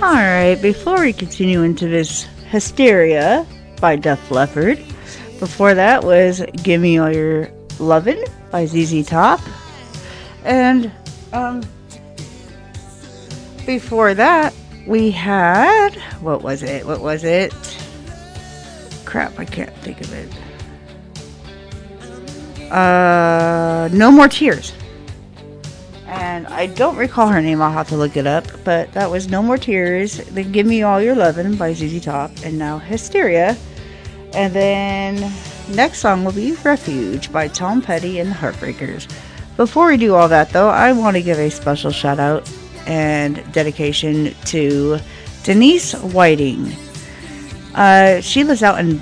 Alright, before we continue into this Hysteria by Def Leppard, before that was Give Me All Your Lovin' by ZZ Top. And before that, we had, what was it? Crap, I can't think of it. No More Tears. And I don't recall her name, I'll have to look it up. But that was No More Tears, then Give Me All Your Lovin' by ZZ Top, and now Hysteria. And then next song will be Refuge by Tom Petty and the Heartbreakers. Before we do all that, though, I want to give a special shout out and dedication to Denise Whiting. She lives out in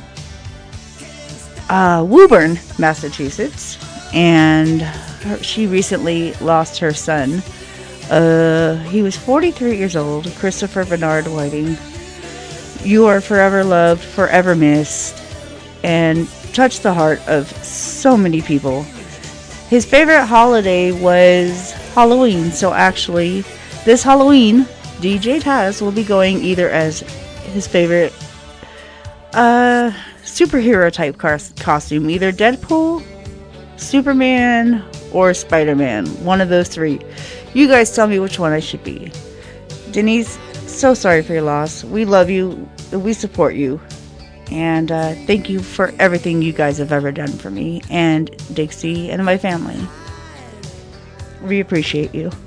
Woburn, Massachusetts, and she recently lost her son. He was 43 years old, Christopher Bernard Whiting. You are forever loved, forever missed, and touched the heart of so many people. His favorite holiday was Halloween, so actually, this Halloween, DJ Taz will be going either as his favorite superhero type costume, either Deadpool, Superman, or Spider-Man. One of those three. You guys tell me which one I should be. Denise, so sorry for your loss. We love you. We support you. And thank you for everything you guys have ever done for me and Dixie and my family. We appreciate you.